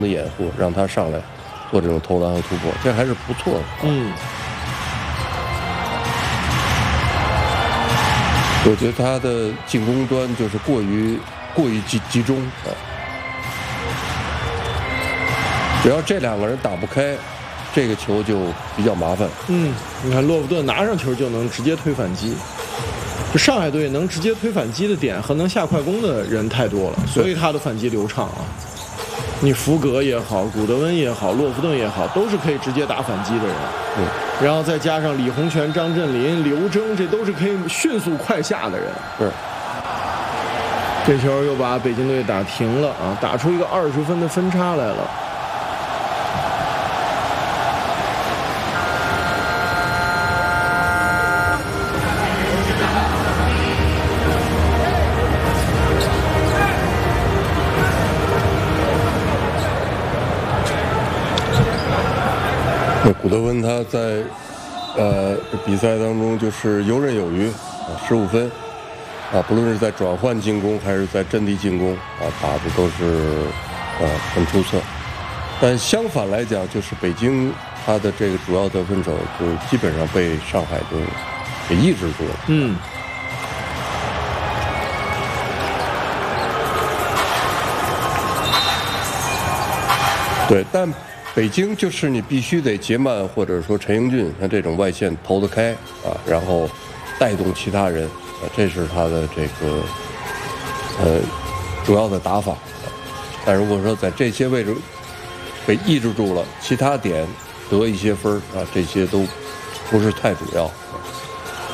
的掩护，让他上来做这种投篮和突破，这还是不错的。我觉得他的进攻端就是过于集中啊。只要这两个人打不开，这个球就比较麻烦。 你看洛夫顿拿上球就能直接推反击。就上海队能直接推反击的点和能下快攻的人太多了，所以他的反击流畅啊。你福格也好，古德温也好，洛夫顿也好，都是可以直接打反击的人。然后再加上李洪权、张镇麟、刘铮，这都是可以迅速快下的人。这球又把北京队打停了啊，打出一个20分的分差来了。 古德温他在比赛当中就是游刃有余啊，15分啊，不论是在转换进攻还是在阵地进攻啊，打的都是很出色。但相反来讲，就是北京他的这个主要得分手就基本上被上海队给抑制住了。对，但北京就是你必须得杰曼或者说陈英俊像这种外线投得开啊，然后带动其他人啊，这是他的这个主要的打法。但如果说在这些位置被抑制住了，其他点得一些分啊，这些都不是太主要。